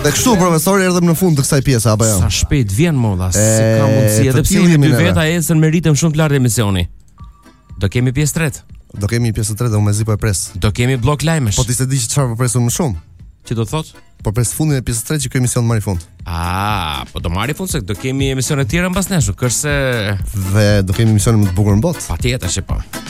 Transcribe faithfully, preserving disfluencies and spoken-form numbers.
Dhe kështu profesori erdhëm në fund të kësaj pjese apo jo? Sa shpejt vjen moda, si ka mundësi, edhe pse jemi dy veta ecën me ritëm shumë të lartë emisioni. Do kemi pjesë tretë. Do kemi një pjesë tretë, unë mezi po e pres. Do kemi blok lajmesh. Po ti se di që çfarë po presun më shumë? Që do thot? Po pres fundin e pjesës tretë që ky emision marri fund. Ah, po do marri fund se do kemi emisione të tjera mbas nesh, kërse dhe do kemi emisione më të bukur në botë. Patjetër që po.